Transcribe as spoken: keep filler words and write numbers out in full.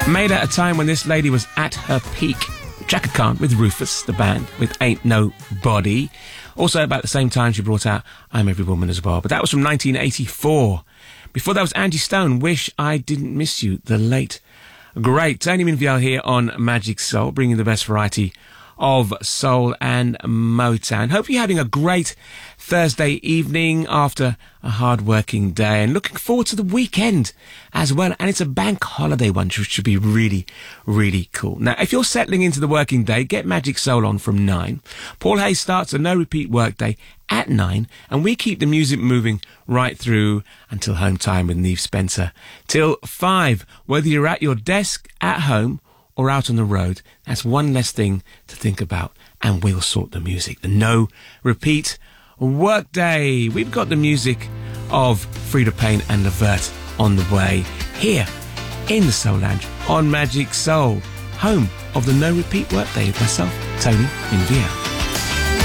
Made at a time when this lady was at her peak. Chaka Khan with Rufus, the band, with Ain't No Body. Also, about the same time, she brought out I'm Every Woman as well. But that was from nineteen eighty-four. Before that was Angie Stone, Wish I Didn't Miss You, the late, great Tony Minfield here on Magic Soul, bringing the best variety of soul and Motown. Hope you're having a great Thursday evening after a hard-working day and looking forward to the weekend as well. And it's a bank holiday one, which should be really, really cool. Now, if you're settling into the working day, get Magic Soul on from nine. Paul Hayes starts a no-repeat workday at nine, and we keep the music moving right through until home time with Neve Spencer. Till five, whether you're at your desk, at home, or out on the road, that's one less thing to think about, and we'll sort the music. The no repeat workday. We've got the music of Frida Payne and Levert on the way here in the Soul Lounge on Magic Soul, home of the no repeat workday with myself, Tony Minfield.